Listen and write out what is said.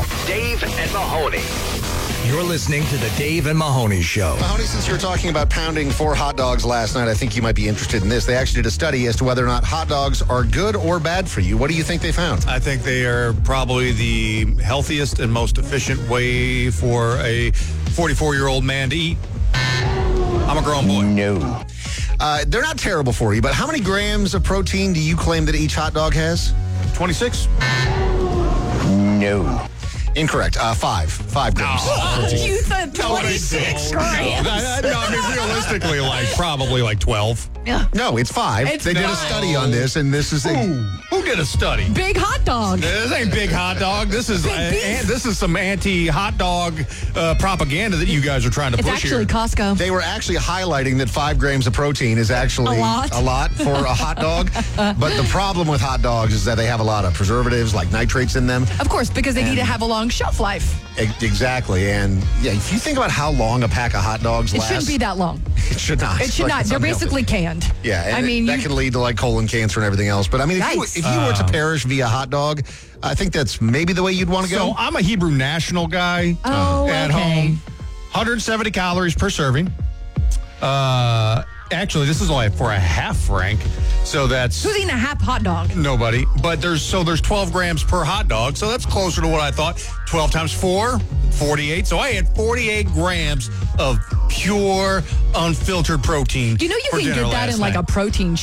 Dave and Mahoney. You're listening to the Dave and Mahoney Show. Mahoney, since you were talking about pounding 4 hot dogs last night, I think you might be interested in this. They actually did a study as to whether or not hot dogs are good or bad for you. What do you think they found? I think they are probably the healthiest and most efficient way for a 44-year-old man to eat. I'm a grown boy. No. They're not terrible for you, but how many grams of protein do you claim that each hot dog has? 26? No. Incorrect. 5 grams. You said 26 grams. I mean, realistically, probably 12. Yeah. No, it's 5. It's they did a 5. study on this, and this is Who did a study? Big hot dog. This ain't big hot dog. This is this is some anti-hot dog propaganda that you guys are trying to It's push actually here. Costco. They were actually highlighting that 5 grams of protein is actually A lot. for a hot dog. But the problem with hot dogs is that they have a lot of preservatives, like nitrates in them. Of course, because they need to have a long shelf life. Exactly. And yeah, if you think about how long a pack of hot dogs It lasts, shouldn't be that long. It should not. It should Like, not. it's They're unhealthy. basically canned. Yeah, and that you can lead to colon cancer and everything else. But I mean, if you were to perish via hot dog, I think that's maybe the way you'd want to So go. I'm a Hebrew National guy at home. 170 calories per serving. Actually, this is only for a half frank. So that's Who's eating a half hot dog? nobody. But there's 12 grams per hot dog. So that's closer to what I thought. 12 times 4, 48. So I had 48 grams of pure, unfiltered protein. You know you for can dinner get that last in like night. a protein